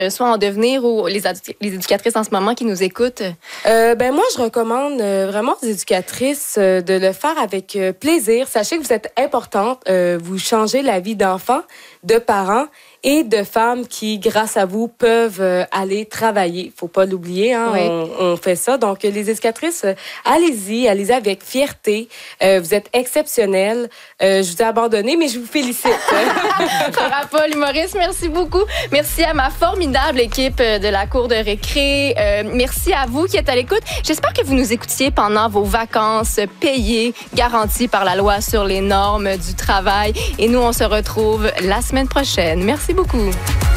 soit en devenir ou les éducatrices en ce moment qui nous écoutent? Moi, je recommande vraiment aux éducatrices de le faire avec plaisir. Sachez que vous êtes importantes. Vous changez la vie d'enfants, de parents et de femmes qui, grâce à vous, peuvent aller travailler. Faut pas l'oublier, hein, Oui. on fait ça. Donc, les éducatrices, allez-y avec fierté. Vous êtes exceptionnelles. Je vous ai abandonné, mais je vous félicite. Sarah Paul, humoriste, merci beaucoup. Merci à ma formidable équipe de la cour de récré. Merci à vous qui êtes à l'écoute. J'espère que vous nous écoutiez pendant vos vacances payées, garanties par la loi sur les normes du travail. Et nous, on se retrouve la semaine prochaine. Merci beaucoup.